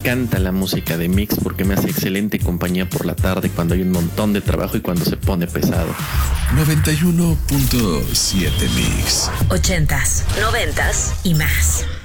encanta la música de Mix porque me hace excelente compañía por la tarde cuando hay un montón de trabajo y cuando se pone pesado. 91.7 Mix. 80s, 90s y más.